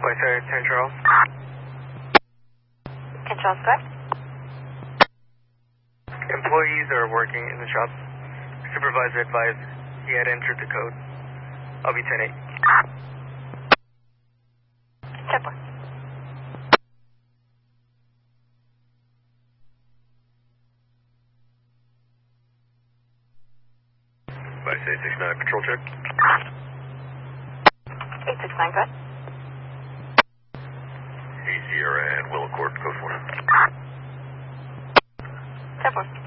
Westside 10 Charles. 10 Charles, correct? Employees are working in the shop. Supervisor advised he had entered the code. I'll be 10-8. 10-4. Westside 69, patrol check. 869, correct? Sierra and Will Accord, code 4. 10-4.